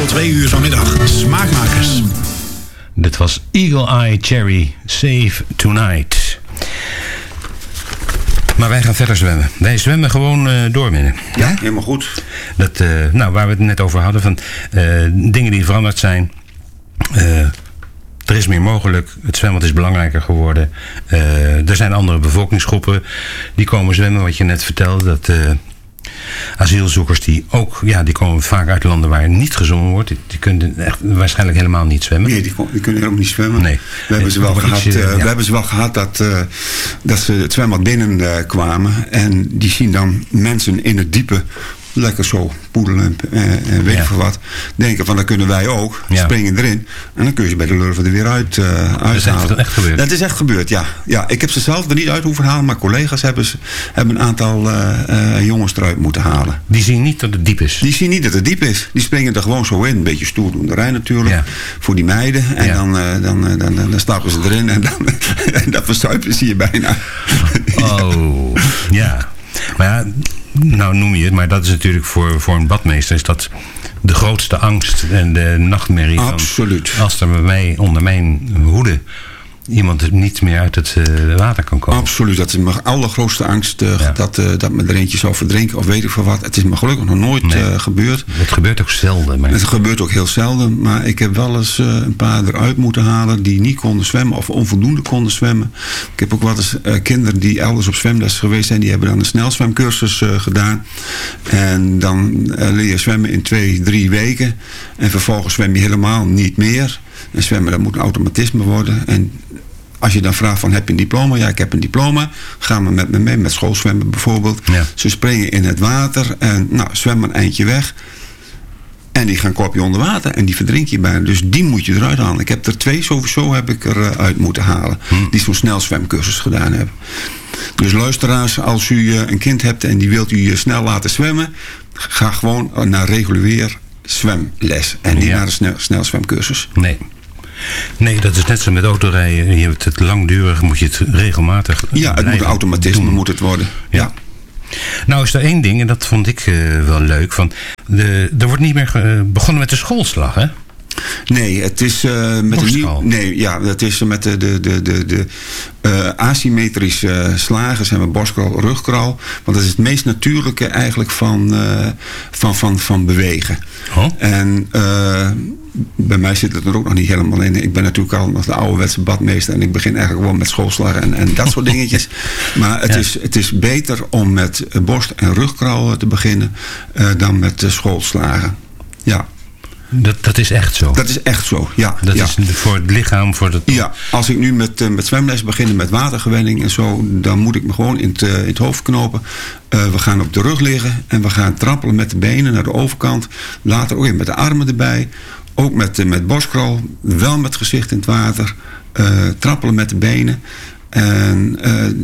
tot 2 uur vanmiddag. Smaakmakers. Dit was Eagle Eye Cherry, Save Tonight. Maar wij gaan verder zwemmen. Wij zwemmen gewoon door, meneer. Ja, helemaal goed. Dat, waar we het net over hadden, van dingen die veranderd zijn. Er is meer mogelijk. Het zwembad is belangrijker geworden. Er zijn andere bevolkingsgroepen die komen zwemmen. Wat je net vertelde, dat asielzoekers die komen vaak uit landen waar niet gezongen wordt. Die kunnen echt waarschijnlijk helemaal niet zwemmen. Nee, die kunnen helemaal niet zwemmen. Nee. We hebben ze wel gehad dat ze het zwembad binnen kwamen. En die zien dan mensen in het diepe lekker zo poedelen en weet ik veel wat. Denken van, dat kunnen wij ook. Springen erin. En dan kun je ze bij de lurven er weer uithalen. Dat is echt gebeurd? Dat is echt gebeurd, ja. Ik heb ze zelf er niet uit hoeven halen. Maar collega's hebben een aantal jongens eruit moeten halen. Die zien niet dat het diep is? Die zien niet dat het diep is. Die springen er gewoon zo in. Een beetje stoerdoenderij natuurlijk. Voor die meiden. En dan stappen ze erin. En dan verzuipen ze je bijna. Oh, ja. Maar ja, nou noem je het, maar dat is natuurlijk voor een badmeester is dat de grootste angst en de nachtmerrie. Absoluut. Van, als er bij mij onder mijn hoede iemand niet meer uit het water kan komen. Absoluut, dat is mijn allergrootste angst dat me er eentje zou verdrinken of weet ik veel wat. Het is me gelukkig nog nooit gebeurd. Het gebeurt ook zelden. Maar... Het gebeurt ook heel zelden, maar ik heb wel eens een paar eruit moeten halen die niet konden zwemmen of onvoldoende konden zwemmen. Ik heb ook wel eens kinderen die elders op zwemles geweest zijn, die hebben dan een snelzwemcursus gedaan. En dan leer je zwemmen in 2-3 weken en vervolgens zwem je helemaal niet meer. En zwemmen, dat moet een automatisme worden. En als je dan vraagt van, heb je een diploma? Ja, ik heb een diploma. Gaan we met me mee, met schoolzwemmen bijvoorbeeld. Ja. Ze springen in het water en zwemmen een eindje weg. En die gaan kopje onder water en die verdrink je bijna. Dus die moet je eruit halen. Ik heb er 2 sowieso eruit moeten halen. Die zo'n snelzwemcursus gedaan hebben. Dus luisteraars, als u een kind hebt en die wilt u snel laten zwemmen, ga gewoon naar regulier zwemles. En niet naar een snelzwemcursus. Nee, dat is net zo met autorijden. Je hebt het langdurig, moet je het regelmatig. Ja, het moet een automatisme moet het worden. Ja. Nou is er één ding, en dat vond ik wel leuk. Er wordt niet meer begonnen met de schoolslag, hè? Nee, het is met het is met de asymmetrische slagen zijn we borstkraal, rugkraal. Want dat is het meest natuurlijke eigenlijk van bewegen. Oh. En bij mij zit het er ook nog niet helemaal in. Ik ben natuurlijk al nog de ouderwetse badmeester en ik begin eigenlijk gewoon met schoolslag en dat soort dingetjes. Maar het is beter om met borst- en rugkraal te beginnen dan met schoolslagen. Ja. Dat is echt zo? Dat is echt zo, ja. Dat is voor het lichaam, voor het... Ja, als ik nu met zwemles begin, met watergewenning en zo, dan moet ik me gewoon in het hoofd knopen. We gaan op de rug liggen en we gaan trappelen met de benen naar de overkant. Later ook met de armen erbij. Ook met borstkraal, wel met gezicht in het water. Trappelen met de benen. En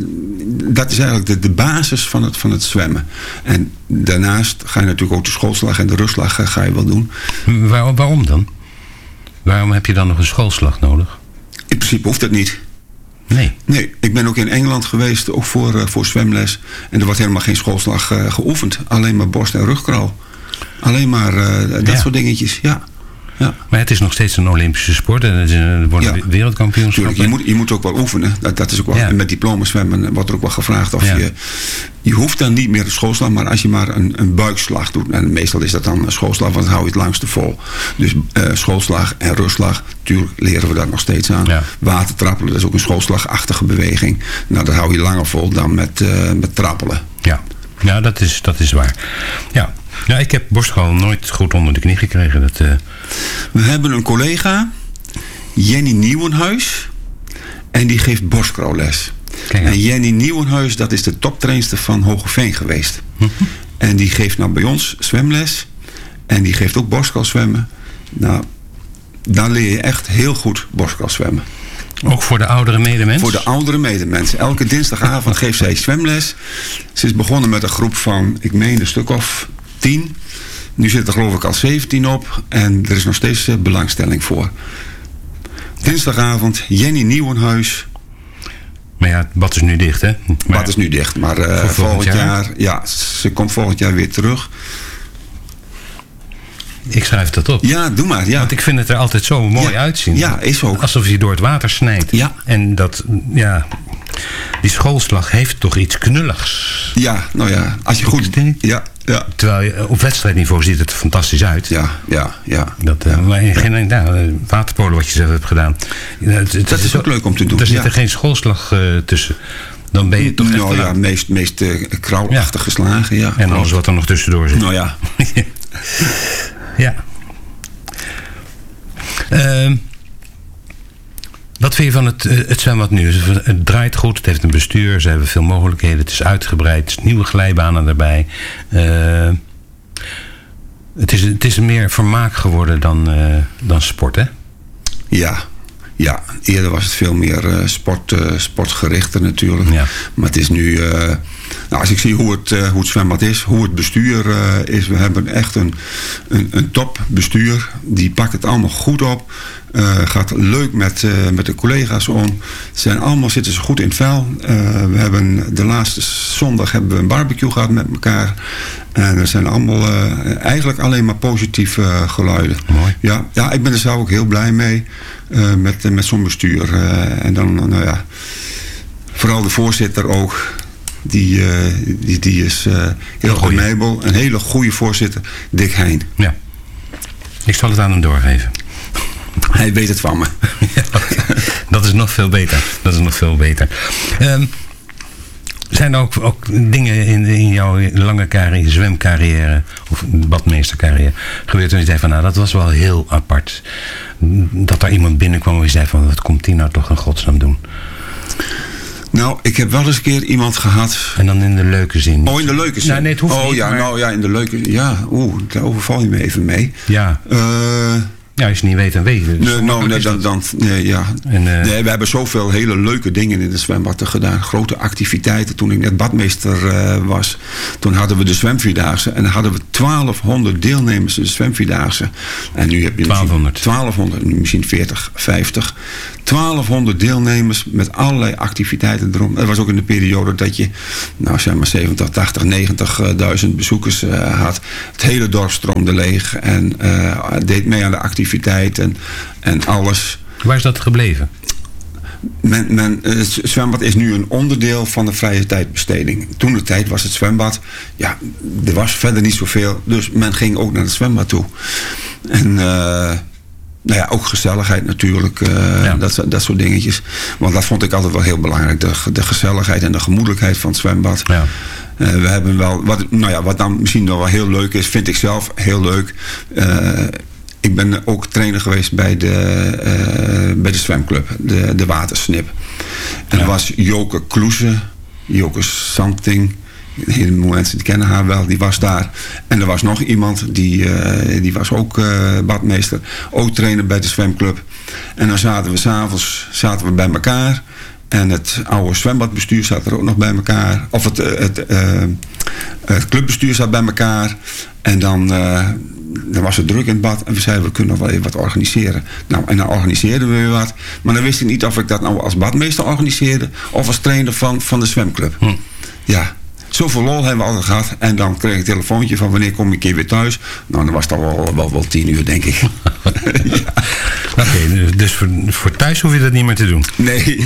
dat is eigenlijk de basis van het zwemmen. En daarnaast ga je natuurlijk ook de schoolslag en de rugslag ga je wel doen. Waarom dan? Waarom heb je dan nog een schoolslag nodig? In principe hoeft dat niet. Nee, ik ben ook in Engeland geweest, ook voor zwemles. En er wordt helemaal geen schoolslag geoefend. Alleen maar borst- en rugkraal. Alleen maar dat soort dingetjes, ja. Maar het is nog steeds een Olympische sport. En er worden wereldkampioenschappen. Je moet ook wel oefenen. Dat is ook wel. En met diploma-zwemmen wordt er ook wel gevraagd of je hoeft dan niet meer de schoolslag, maar als je maar een buikslag doet. En meestal is dat dan een schoolslag, want dan hou je het langste vol. Dus schoolslag en rugslag, natuurlijk leren we dat nog steeds aan. Ja. Watertrappelen, dat is ook een schoolslagachtige beweging. Nou, dat hou je langer vol dan met trappelen. Ja, dat is waar. Ja, ik heb borstkraal nooit goed onder de knie gekregen. We hebben een collega, Jenny Nieuwenhuis, en die geeft borstkraalles. En Jenny Nieuwenhuis, dat is de toptrainster van Hoogeveen geweest. En die geeft nou bij ons zwemles. En die geeft ook borstkraal zwemmen. Nou, daar leer je echt heel goed borstkraal zwemmen. Ook voor de oudere medemens? Voor de oudere medemens. Elke dinsdagavond geeft zij zwemles. Ze is begonnen met een groep van, ik meen een stuk of 10. Nu zit er geloof ik al 17 op. En er is nog steeds belangstelling voor. Dinsdagavond, Jenny Nieuwenhuis. Maar ja, het bad is nu dicht, hè? Het bad is nu dicht. Maar volgend jaar... Ja, ze komt volgend jaar weer terug. Ik schrijf dat op. Ja, doe maar. Ja. Want ik vind het er altijd zo mooi uitzien. Ja, is ook. Alsof je door het water snijdt. Ja. En dat, die schoolslag heeft toch iets knulligs. Ja, nou ja. Als je goed... Ja. Terwijl je, op wedstrijdniveau ziet het er fantastisch uit. Ja. Maar geen waterpolo wat je zelf hebt gedaan. Dat is ook leuk om te doen. Er zit er geen schoolslag tussen. Dan ben je toch echt... meest krauwachtig geslagen, ja. En alles wat er nog tussendoor zit. Nou ja. Ja. Wat vind je van het zwembad nu? Het draait goed, het heeft een bestuur, ze hebben veel mogelijkheden, het is uitgebreid, er nieuwe glijbanen erbij. Het is meer vermaak geworden dan sport, hè? Ja, eerder was het veel meer sportgerichter natuurlijk. Ja. Maar het is nu... als ik zie hoe het zwembad is, hoe het bestuur is... We hebben echt een topbestuur. Die pakt het allemaal goed op. Gaat leuk met de collega's om. Zitten ze goed in het vel. We hebben de laatste zondag hebben we een barbecue gehad met elkaar. En er zijn allemaal eigenlijk alleen maar positieve geluiden. Mooi. Ja, ik ben er zelf ook heel blij mee. Met zo'n bestuur. En dan, vooral de voorzitter ook. Die is heel amabel. Een hele goede voorzitter. Dick Heijn. Ja. Ik zal het aan hem doorgeven. Hij weet het van me. Ja, dat is nog veel beter. Zijn er ook dingen in jouw lange zwemcarrière of badmeestercarrière gebeurd toen je zei van dat was wel heel apart. Dat er iemand binnenkwam en je zei van wat komt die nou toch in godsnaam doen? Nou, ik heb wel eens een keer iemand gehad... En dan in de leuke zin? Oh, in de leuke zin? Nee, het hoeft niet. Ja, maar... in de leuke... Ja, daar overval je me even mee. Ja. Als je niet weet, dan weet je. Nee, we hebben zoveel hele leuke dingen in het zwembad gedaan. Grote activiteiten. Toen ik net badmeester was, toen hadden we de zwemvierdaagse. En dan hadden we 1200 deelnemers in de zwemvierdaagse. En nu heb je 1200, nu misschien 40, 50. 1200 deelnemers met allerlei activiteiten erom. Dat was ook in de periode dat je, 70, 80, 90.000 bezoekers had. Het hele dorp stroomde leeg en deed mee aan de activiteit en alles. Waar is dat gebleven? Het zwembad is nu een onderdeel van de vrije tijdbesteding. Toen de tijd was het zwembad, er was verder niet zoveel, dus men ging ook naar het zwembad toe. En ook gezelligheid natuurlijk, dat soort dingetjes. Want dat vond ik altijd wel heel belangrijk, de gezelligheid en de gemoedelijkheid van het zwembad. Ja. We hebben wel, wat dan misschien nog wel heel leuk is, vind ik zelf heel leuk. Ik ben ook trainer geweest bij de zwemclub, de Watersnip. En dat was Joke Kloeze, Joke Santing. Heel veel mensen die kennen haar wel, die was daar. En er was nog iemand, die was ook badmeester. Ook trainer bij de zwemclub. En dan zaten we 's avonds bij elkaar. En het oude zwembadbestuur zat er ook nog bij elkaar. Of het clubbestuur zat bij elkaar. En dan was het druk in het bad. En we zeiden, we kunnen nog wel even wat organiseren. Nou, en dan organiseerden we weer wat. Maar dan wist ik niet of ik dat nou als badmeester organiseerde. Of als trainer van de zwemclub. Ja. Zoveel lol hebben we altijd gehad. En dan kreeg ik een telefoontje van wanneer kom ik een keer weer thuis. Nou, dan was het al wel 10 uur, denk ik. Ja. Oké, dus voor thuis hoef je dat niet meer te doen? Nee.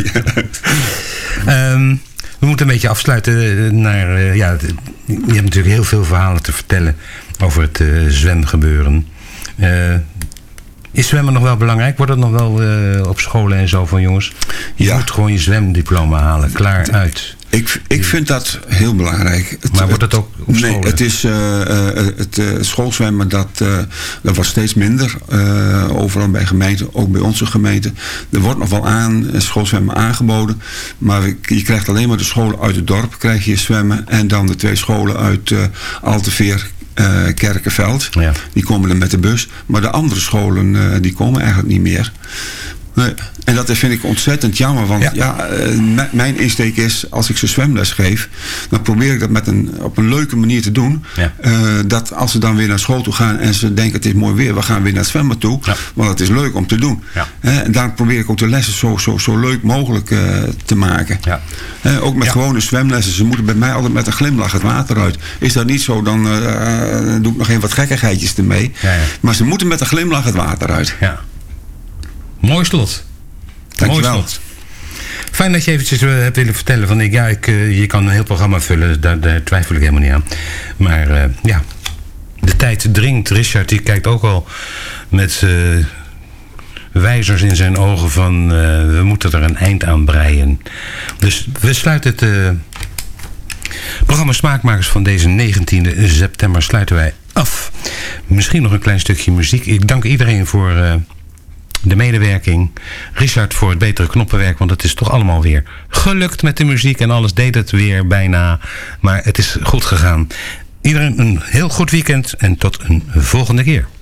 We moeten een beetje afsluiten naar... je hebt natuurlijk heel veel verhalen te vertellen over het zwemgebeuren. Is zwemmen nog wel belangrijk? Wordt het nog wel op scholen en zo van jongens? Je moet gewoon je zwemdiploma halen. Klaar, uit. Ik vind dat heel belangrijk. Maar wordt het ook op scholen? Nee, het is het schoolzwemmen, dat wordt steeds minder. Overal bij gemeenten, ook bij onze gemeente. Er wordt nog wel schoolzwemmen aangeboden. Maar je krijgt alleen maar de scholen uit het dorp krijg je zwemmen. En dan de 2 scholen uit Alteveer, Kerkenveld. Ja. Die komen er met de bus. Maar de andere scholen die komen eigenlijk niet meer. Nee. En dat vind ik ontzettend jammer. Want mijn insteek is, als ik ze zwemles geef, dan probeer ik dat op een leuke manier te doen. Ja. Dat als ze dan weer naar school toe gaan en ze denken het is mooi weer, we gaan weer naar het zwembad toe. Ja. Want het is leuk om te doen. Ja. En daar probeer ik ook de lessen zo leuk mogelijk te maken. Ja. Ook met gewone zwemlessen. Ze moeten bij mij altijd met een glimlach het water uit. Is dat niet zo, dan doe ik nog even wat gekkigheidjes ermee. Ja, ja. Maar ze moeten met een glimlach het water uit. Ja. Mooi slot. Dankjewel. Mooi slot. Fijn dat je eventjes hebt willen vertellen. Van je kan een heel programma vullen. Daar twijfel ik helemaal niet aan. Maar de tijd dringt. Richard die kijkt ook al met wijzers in zijn ogen van we moeten er een eind aan breien. Dus we sluiten het programma Smaakmakers van deze 19e september sluiten wij af. Misschien nog een klein stukje muziek. Ik dank iedereen voor de medewerking. Richard voor het betere knoppenwerk, want het is toch allemaal weer gelukt met de muziek en alles deed het weer bijna. Maar het is goed gegaan. Iedereen een heel goed weekend en tot een volgende keer.